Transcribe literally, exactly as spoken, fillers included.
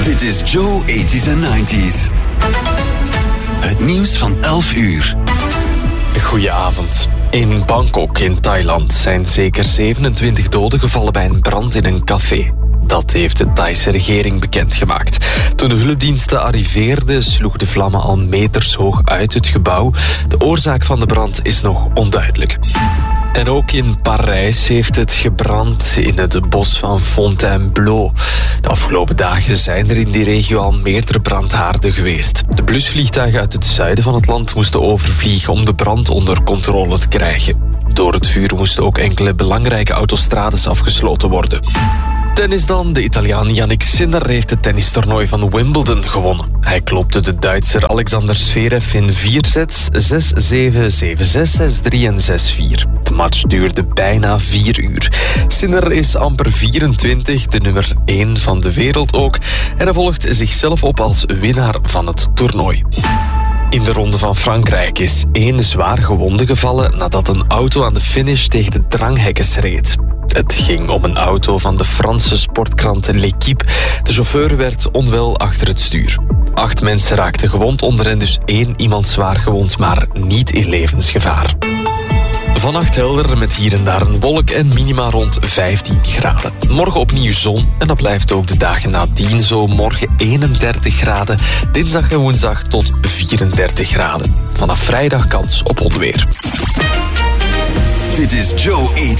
Dit is Joe eighties and nineties. Het nieuws van elf uur. Goedenavond. In Bangkok in Thailand zijn zeker zevenentwintig doden gevallen bij een brand in een café. Dat heeft de Thaise regering bekendgemaakt. Toen de hulpdiensten arriveerden, sloegen de vlammen al meters hoog uit het gebouw. De oorzaak van de brand is nog onduidelijk. En ook in Parijs heeft het gebrand in het bos van Fontainebleau. De afgelopen dagen zijn er in die regio al meerdere brandhaarden geweest. De blusvliegtuigen uit het zuiden van het land moesten overvliegen om de brand onder controle te krijgen. Door het vuur moesten ook enkele belangrijke autostrades afgesloten worden. Tennis dan. De Italiaan Jannik Sinner heeft het tennistoernooi van Wimbledon gewonnen. Hij klopte de Duitser Alexander Zverev in vier sets, zes zeven, zeven zes, zes drie en zes vier. De match duurde bijna vier uur. Sinner is amper vierentwintig, de nummer één van de wereld ook. En hij volgt zichzelf op als winnaar van het toernooi. In de Ronde van Frankrijk is één zwaar gewonde gevallen nadat een auto aan de finish tegen de dranghekkers reed. Het ging om een auto van de Franse sportkrant L'Équipe. De chauffeur werd onwel achter het stuur. Acht mensen raakten gewond, onder hen dus één iemand zwaar gewond, maar niet in levensgevaar. Vannacht helder met hier en daar een wolk en minima rond vijftien graden. Morgen opnieuw zon en dat blijft ook de dagen nadien zo. Morgen eenendertig graden, dinsdag en woensdag tot vierendertig graden. Vanaf vrijdag kans op onweer. Dit is Joe eighties.